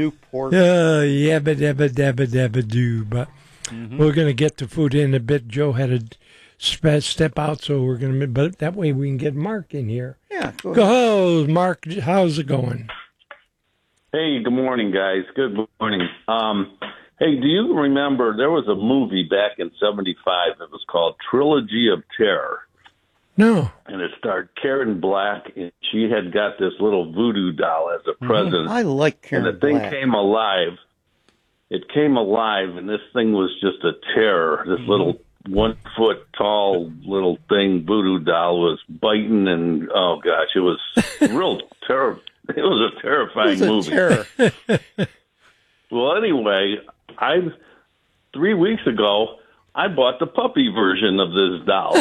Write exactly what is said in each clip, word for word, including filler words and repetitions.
Newport. Uh, yabba dabba dabba dabba doo. But mm-hmm. we're going to get to food in a bit. Joe had to sp- step out, so we're going to. But that way we can get Mark in here. Yeah, go, go Mark. How's it going? Hey, good morning, guys. Good morning. Um, hey, do you remember there was a movie back in seventy-five that was called Trilogy of Terror? No. And it starred Karen Black, and she had got this little voodoo doll as a present. Mm-hmm. I like Karen Black. And the thing Black. came alive. It came alive, and this thing was just a terror. This mm-hmm. little one-foot-tall little thing, voodoo doll, was biting, and, oh, gosh, it was real terrible. It was a terrifying it was a movie. Terror. Well, anyway, I three weeks ago, I bought the puppy version of this doll.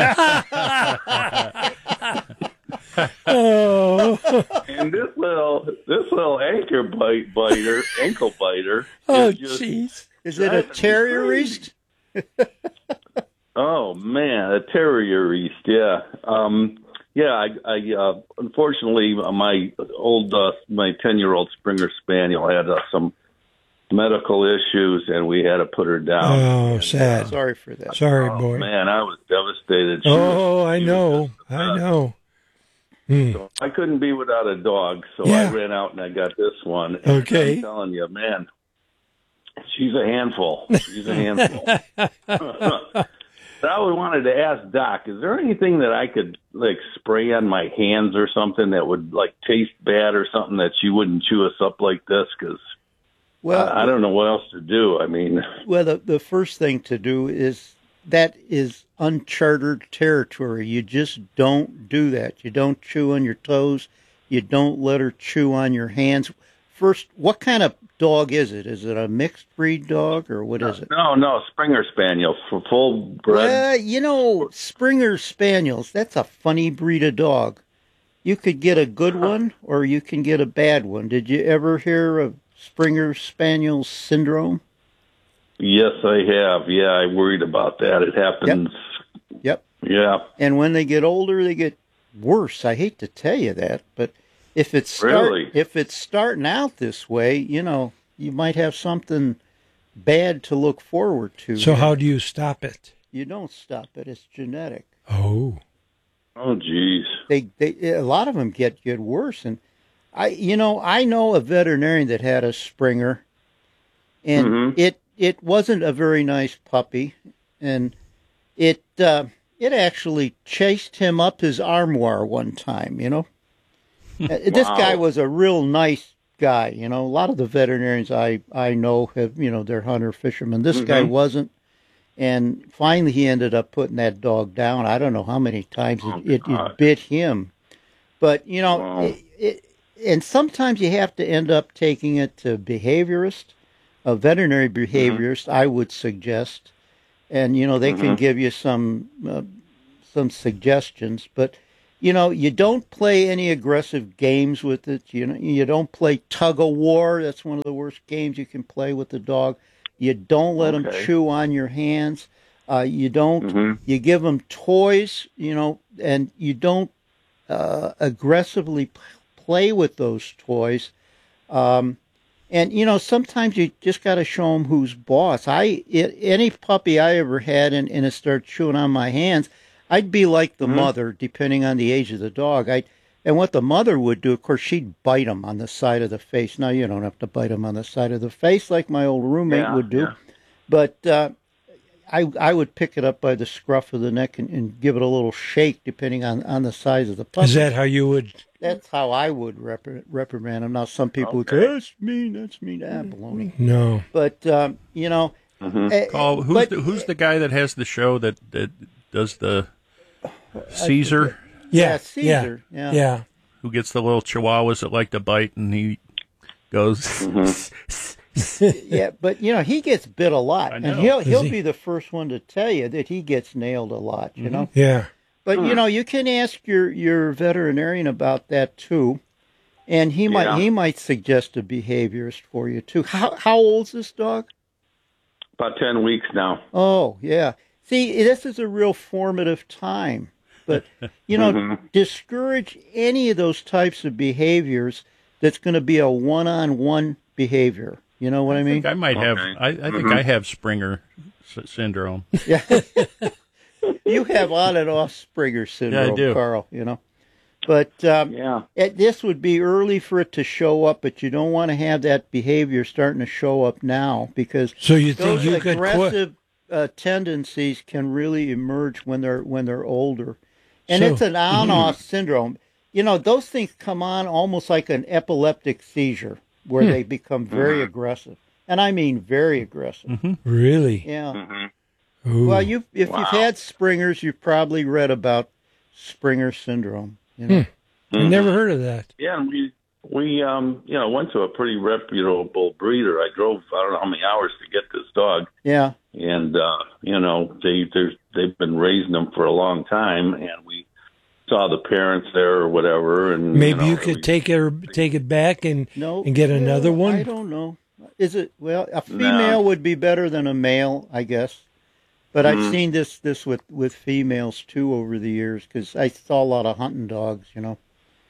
oh. And this little this little anchor bite biter, ankle biter. Oh, jeez! Is it a terrierist? Oh man, a terrierist. Yeah. Um, Yeah, I, I uh, unfortunately, my old, uh, my ten-year-old Springer Spaniel had uh, some medical issues, and we had to put her down. Oh, and, sad. Uh, Sorry for that. Sorry, oh, boy. Man, I was devastated. She oh, was, I know. I know. Mm. So I couldn't be without a dog, so Yeah. I ran out and I got this one. And okay. I'm telling you, man, she's a handful. She's a handful. I always wanted to ask Doc, is there anything that I could, like, spray on my hands or something that would, like, taste bad or something that she wouldn't chew us up like this? Because well, I, I don't know what else to do. I mean... Well, the, the first thing to do is that is uncharted territory. You just don't do that. You don't chew on your toes. You don't let her chew on your hands. First, what kind of dog is it? Is it a mixed breed dog, or what is it? No, no, Springer Spaniel, for full bred. Well, you know, Springer Spaniels, that's a funny breed of dog. You could get a good one, or you can get a bad one. Did you ever hear of Springer Spaniel syndrome? Yes, I have. Yeah, I worried about that. It happens. Yep. Yep. Yeah. And when they get older, they get worse. I hate to tell you that, but if it's start, really? if it's starting out this way, you know, you might have something bad to look forward to. So how do you stop it? You don't stop it. It's genetic. Oh. Oh, geez. They they a lot of them get get worse, and I you know I know a veterinarian that had a Springer, and mm-hmm. it it wasn't a very nice puppy, and it uh, it actually chased him up his armoire one time. You know. This wow. guy was a real nice guy, you know. A lot of the veterinarians I, I know have, you know, they're hunter fishermen. This mm-hmm. guy wasn't, and finally he ended up putting that dog down. I don't know how many times oh, it, it, it bit him, but you know, wow. it, it, and sometimes you have to end up taking it to behaviorist, a veterinary behaviorist. Mm-hmm. I would suggest, and you know they mm-hmm. can give you some uh, some suggestions, but. You know, you don't play any aggressive games with it. You know, you don't play tug of war. That's one of the worst games you can play with the dog. You don't let okay. them chew on your hands. Uh, you don't. Mm-hmm. You give them toys. You know, and you don't uh, aggressively p- play with those toys. Um, and you know, sometimes you just got to show them who's boss. I it, any puppy I ever had and, and it started chewing on my hands. I'd be like the mm-hmm. mother, depending on the age of the dog. I, and what the mother would do, of course, she'd bite him on the side of the face. Now, you don't have to bite him on the side of the face like my old roommate yeah, would do. Yeah. But uh, I I would pick it up by the scruff of the neck and, and give it a little shake, depending on, on the size of the puppy. Is that how you would? That's how I would rep- reprimand him. Now, some people okay. would say, that's mean, that's mean. Ah, baloney. No. But, um, you know. Mm-hmm. Uh, Call, who's, but, the, who's the guy that has the show that, that does the... Caesar? Yeah, yeah, Caesar. Yeah, yeah. yeah. Who gets the little chihuahuas that like to bite, and he goes... Mm-hmm. Yeah, but, you know, he gets bit a lot. I know. And he'll, he'll he? be the first one to tell you that he gets nailed a lot, you mm-hmm. know? Yeah. But, you know, you can ask your, your veterinarian about that, too. And he might yeah. he might suggest a behaviorist for you, too. How How old's this dog? About ten weeks now. Oh, yeah. See, this is a real formative time. But, you know, mm-hmm. discourage any of those types of behaviors that's going to be a one-on-one behavior. You know what I, I mean? think I might have. Okay. I, I think Mhm. I have Springer s- syndrome. Yeah. You have on and off Springer syndrome, do. Carl, you know. But um, Yeah. it, this would be early for it to show up, but you don't want to have that behavior starting to show up now because So you think those you could quit? aggressive uh, tendencies can really emerge when they're when they're older. And So- it's an on-off syndrome. You know, those things come on almost like an epileptic seizure where Hmm. they become very aggressive. And I mean very aggressive. Really? Yeah. Mm-hmm. Ooh. Well, you if Wow. you've had Springers, you've probably read about Springer syndrome. You know, I never heard of that. Yeah, and we we um you know went to a pretty reputable breeder. I drove I don't know how many hours to get this dog, yeah, and uh, you know they they're, they've been raising them for a long time, and we saw the parents there or whatever, and Maybe you, you know, could we- take it take it back and no, and get another well, one. I don't know. Is it well? A female would be better than a male, I guess. But I've Mhm. seen this this with with females too over the years because I saw a lot of hunting dogs, you know.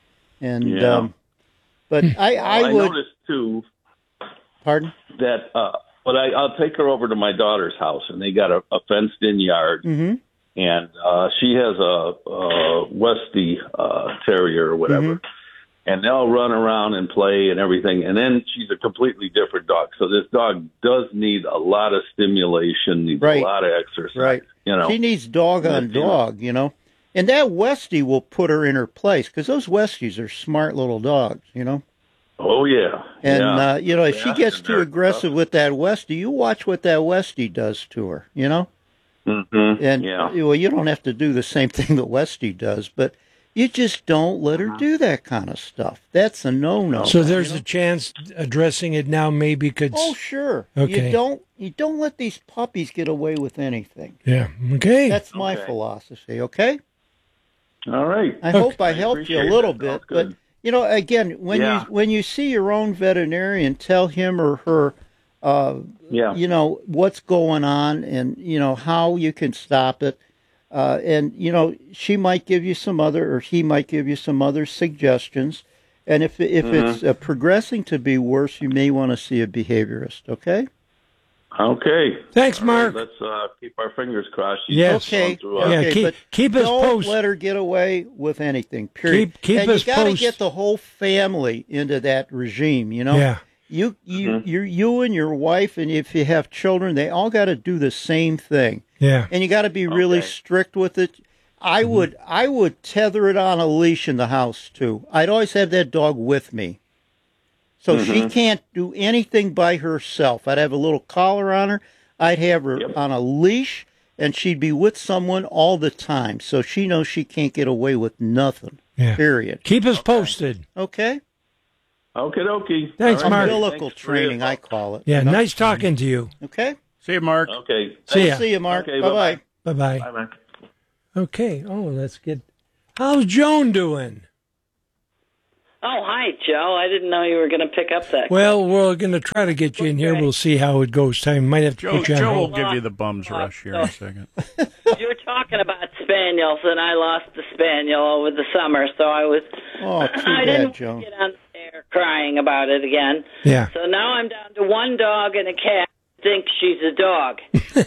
And Yeah. um, but I I I would noticed too pardon. that. Uh, but I, I'll take her over to my daughter's house, and they got a, a fenced-in yard, Mm-hmm. and uh, she has a, a Westie uh, Terrier or whatever, Mm-hmm. and they'll run around and play and everything. And then she's a completely different dog. So this dog does need a lot of stimulation, needs Right. a lot of exercise. Right. You know. She needs dog on Yeah, you know. dog, you know. And that Westie will put her in her place because those Westies are smart little dogs, you know. Oh yeah. And yeah. uh, you know, if she Yeah, gets and too they're aggressive tough. with that Westie, you watch what that Westie does to her, you know. Mhm. And yeah. well, you don't have to do the same thing that Westie does, but you just don't let Uh-huh. her do that kind of stuff. That's a no-no. So there's a chance addressing it now maybe could. Oh, sure. Okay. You don't you don't let these puppies get away with anything. Yeah. Okay. That's my Okay. philosophy. Okay. All right. I hope I helped you a appreciate little that. bit, Sounds but good. you know, again, when Yeah. you when you see your own veterinarian, tell him or her, uh, Yeah. you know, what's going on and you know how you can stop it, uh, and you know she might give you some other, or he might give you some other suggestions, and if if Mm-hmm. it's uh, progressing to be worse, you may want to see a behaviorist. Okay. Okay. Thanks, All right, Mark. let's uh, keep our fingers crossed. She's Yes. going Okay. through a- Yeah, okay, keep- but keep us don't post- let her get away with anything. Period. Keep- keep and us you got to post- get the whole family into that regime. You know. Yeah. You you Mm-hmm. you you and your wife, and if you have children, they all got to do the same thing, Yeah. and you got to be really Okay. strict with it. I would I would tether it on a leash in the house too. I'd always have that dog with me, so she can't do anything by herself. I'd have a little collar on her. I'd have her Yep. on a leash, and she'd be with someone all the time, so she knows she can't get away with nothing. Yeah. Period. Keep us posted. Okay. Okie dokie. Thanks, All right. Mark. Umbilical Thanks for your training, I help. call it. Yeah. you know? Nice talking to you. Okay. See you, Mark. Okay. See ya. See you, Mark. Okay, bye bye. bye-bye. Bye bye. Bye, man. Okay. Oh, let's get. How's Joan doing? Oh, hi, Joe. I didn't know you were going to pick up that. Well, we're going to try to get you in here. We'll see how it goes. Time might have to Joe, put you on Joe will hold. give you the bums rush here in a second. You were talking about spaniels, and I lost the spaniel over the summer, so I was. Oh, too I bad, didn't Joan. get on the air crying about it again. Yeah. So now I'm down to one dog and a cat. Think she's a dog.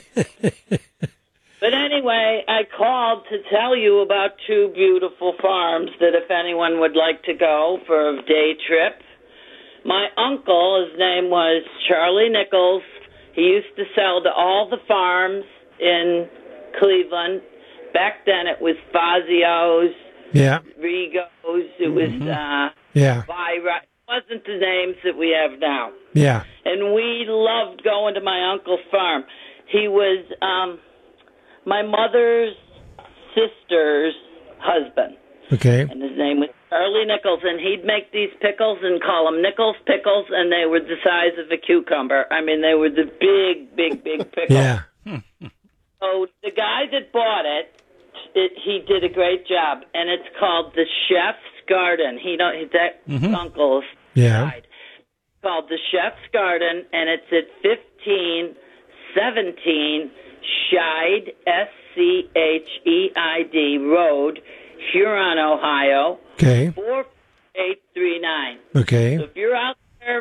But anyway, I called to tell you about two beautiful farms that if anyone would like to go for a day trip. My uncle, his name was Charlie Nichols. He used to sell to all the farms in Cleveland. Back then it was Fazio's, Yeah. Rigo's, it was uh, Yeah. Vira. It wasn't the names that we have now. Yeah. And we loved going to my uncle's farm. He was um, my mother's sister's husband, Okay. and his name was Charlie Nichols, and he'd make these pickles and call them Nichols pickles, and they were the size of a cucumber. I mean, they were the big, big, big pickles. Yeah. So the guy that bought it, it, he did a great job, and it's called the Chef's Garden. He don't that uncle's Yeah. died. It's called the Chef's Garden, and it's at fifteen seventeen Scheid S C H E I D Road, Huron, Ohio Okay. four eight three nine. Okay. So if you're out there going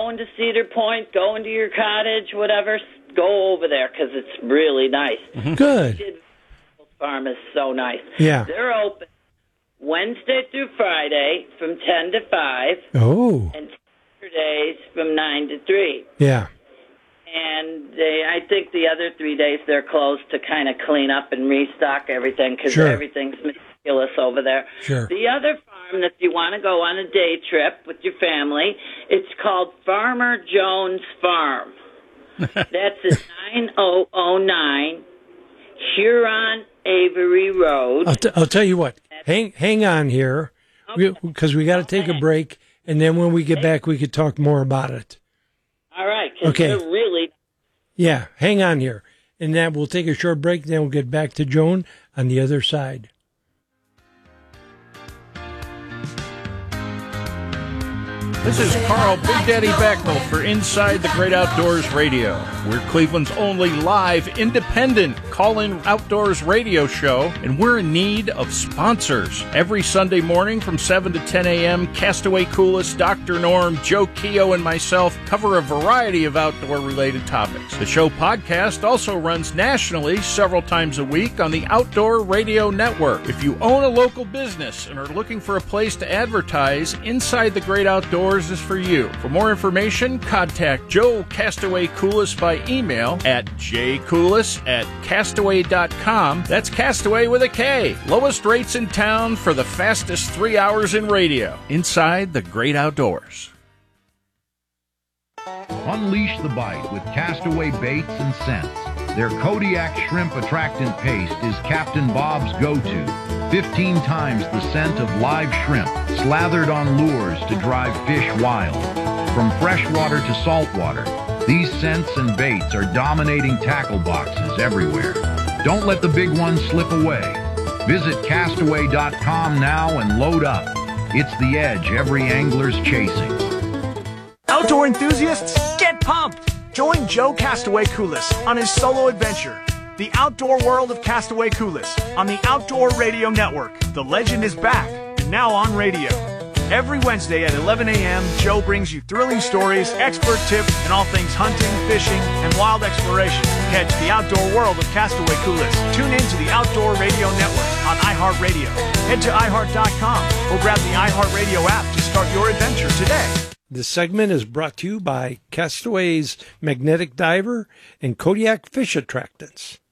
going to Cedar Point, going to your cottage, whatever, go over there because it's really nice. Mm-hmm. Good. Farm is so nice. Yeah. They're open Wednesday through Friday from ten to five. Oh. And Saturdays from nine to three. Yeah. And they, I think the other three days they're closed to kind of clean up and restock everything because sure. everything's meticulous over there. Sure. The other farm, if you want to go on a day trip with your family, it's called Farmer Jones Farm. That's at nine thousand nine Huron Avery Road. I'll, t- I'll tell you what. Hang hang on here because okay. we, we got to take a break, and then when we get back, we could talk more about it. All right. Okay. They're really. Yeah, hang on here. And then we'll take a short break, then we'll get back to Joan on the other side. This is Carl Big Daddy Backnell for Inside the Great Outdoors Radio. We're Cleveland's only live, independent call-in outdoors radio show, and we're in need of sponsors. Every Sunday morning from seven to ten a.m., Castaway Coolest, Doctor Norm, Joe Keogh, and myself cover a variety of outdoor-related topics. The show podcast also runs nationally several times a week on the Outdoor Radio Network. If you own a local business and are looking for a place to advertise, Inside the Great Outdoors is for you. For more information, contact Joe Castaway Coolest by email at jcoolis at castaway dot com. That's Castaway with a K. Lowest rates in town for the fastest three hours in radio. Inside the Great Outdoors. Unleash the bite with Castaway baits and scents. Their Kodiak shrimp attractant paste is Captain Bob's go-to. fifteen times the scent of live shrimp, slathered on lures to drive fish wild. From freshwater to saltwater, these scents and baits are dominating tackle boxes everywhere. Don't let the big ones slip away. Visit castaway dot com now and load up. It's the edge every angler's chasing. Outdoor enthusiasts, get pumped! Join Joe Castaway Coolest on his solo adventure, The Outdoor World of Castaway Coolest, on the Outdoor Radio Network. The legend is back, and now on radio. Every Wednesday at eleven a.m., Joe brings you thrilling stories, expert tips, and all things hunting, fishing, and wild exploration. Catch The Outdoor World of Castaway Coolest. Tune in to the Outdoor Radio Network on iHeartRadio. Head to i heart dot com or grab the iHeartRadio app to start your adventure today. This segment is brought to you by Castaway's Magnetic Diver and Kodiak Fish Attractants.